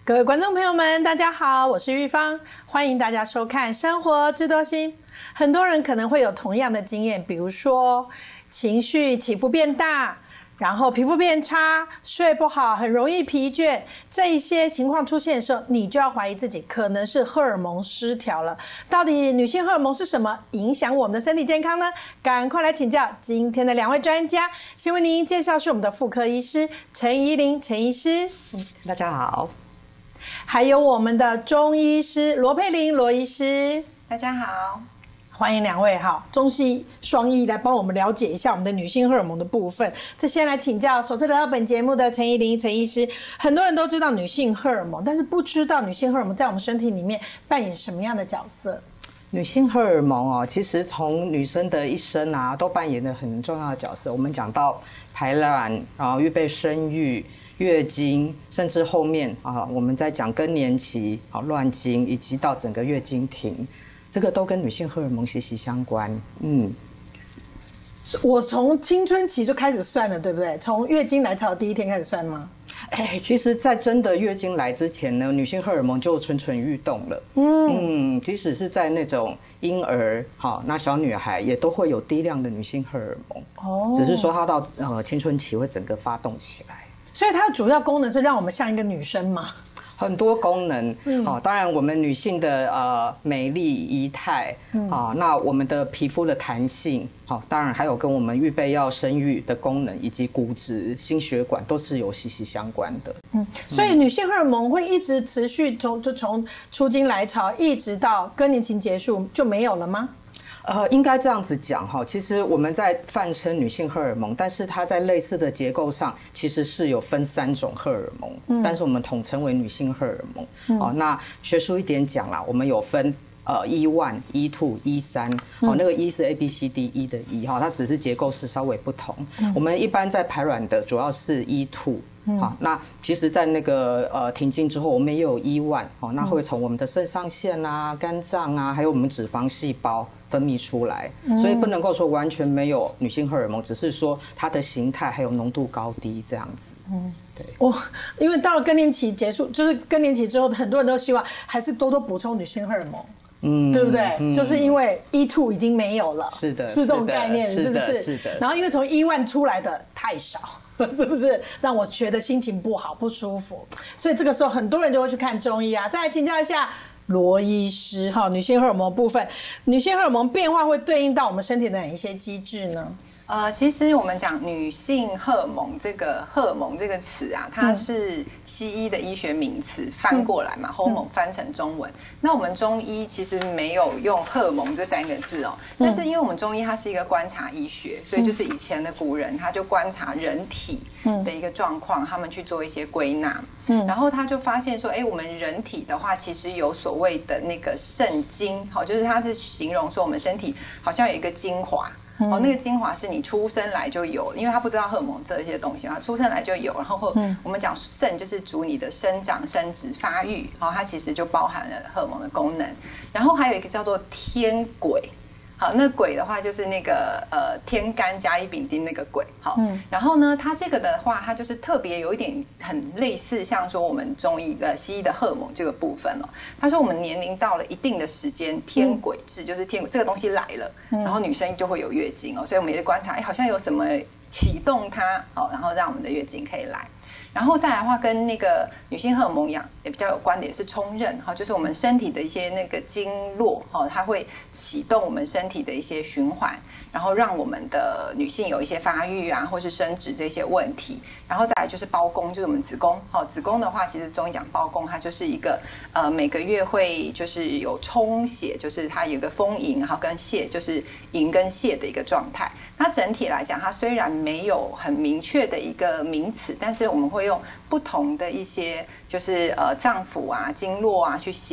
各位观众朋友们，大家好，我是玉芳，欢迎大家收看《生活知多心》。很多人可能会有同样的经验，比如说情绪起伏变大，然后皮肤变差，睡不好，很容易疲倦，这一些情况出现的时候，你就要怀疑自己可能是荷尔蒙失调了。到底女性荷尔蒙是什么，影响我们的身体健康呢？赶快来请教今天的两位专家。先为您介绍是我们的妇科医师陈怡玲陈医师， 大家好。 还有我们的中医师罗佩玲罗医师， 大家好。 欢迎两位哈，中西双医来帮我们了解一下我们的女性荷尔蒙的部分。这先来请教首次来到本节目的陈怡玲陈医师。很多人都知道女性荷尔蒙，但是不知道女性荷尔蒙在我们身体里面扮演什么样的角色。 女性荷尔蒙其实从女生的一生都扮演了很重要的角色。我们讲到排卵预备生育、月经，甚至后面我们在讲更年期乱经，以及到整个月经停，这个都跟女性荷尔蒙息息相关。 我从青春期就开始算了，对不对？从月经来潮第一天开始算吗？ 其实在真的月经来之前呢，女性荷尔蒙就蠢蠢欲动了。即使是在那种婴儿那小女孩也都会有低量的女性荷尔蒙。只是说她到青春期会整个发动起来。 所以它的主要功能是让我们像一个女生嘛？ 很多功能。当然我们女性的美丽仪态那我们的皮肤的弹性当然还有跟我们预备要生育的功能，以及骨质心血管都是有息息相关的。 所以女性荷尔蒙会一直持续从初经来潮一直到更年期结束就没有了吗？ 应该这样子讲其实我们在泛称女性荷尔蒙，但是它在类似的结构上其实是有分3种荷尔蒙，但是我们统称为女性荷尔蒙。那学术一点讲啦，我们有分E1、E2、E3，那个 E 是 ABCDE 的 E， 它只是结构是稍微不同。我们一般在排卵的主要是 E2。那其实在那个停经之后，我们也有E1，那会从我们的肾上腺肝脏还有我们脂肪细胞分泌出来，所以不能够说完全没有女性荷尔蒙，只是说它的形态还有浓度高低这样子。对。 因为到了更年期结束，就是更年期之后，很多人都希望还是多多补充女性荷尔蒙。对不对？就是因为 E2 已经没有了， 是的， 是这种概念，是不是？ 是的。 然后因为从E1出来的太少，是不是让我觉得心情不好、不舒服？所以这个时候很多人就会去看中医啊。再来请教一下罗医师女性荷尔蒙部分，女性荷尔蒙变化会对应到我们身体的哪一些机制呢？ 其实我们讲女性荷尔蒙这个荷尔蒙这个词它是西医的医学名词翻过来嘛，hormone 翻成中文。那我们中医其实没有用荷尔蒙这3个字但是因为我们中医它是一个观察医学，所以就是以前的古人他就观察人体的一个状况，他们去做一些归纳。然后他就发现说，我们人体的话，其实有所谓的那个肾精，就是他是形容说我们身体好像有一个精华。那个精华是你出生来就有，因为他不知道荷尔蒙这些东西出生来就有。然后我们讲肾就是主你的生长、生殖、发育，它其实就包含了荷尔蒙的功能。然后还有一个叫做天癸。那癸的话就是那个天干甲乙丙丁那个癸。然后呢，它这个的话，它就是特别有一点很类似，像说我们中医西医的荷尔蒙这个部分他说我们年龄到了一定的时间，天癸至，就是天癸这个东西来了，然后女生就会有月经所以我们也是观察，好像有什么启动它然后让我们的月经可以来。然后再来的话，跟那个女性荷尔蒙也比较有关的，也是冲任就是我们身体的一些那个经络它会启动我们身体的一些循环，然后让我们的女性有一些发育或是生殖这些问题。然后再来就是包宫，就是我们子宫子宫的话，其实中医讲包宫，它就是一个每个月会就是有充血，就是它有一个丰盈，然后跟泄，就是盈跟泄的一个状态。它整体来讲，它虽然没有很明确的一个名词，但是我们会用不同的一些就是脏腑经络去写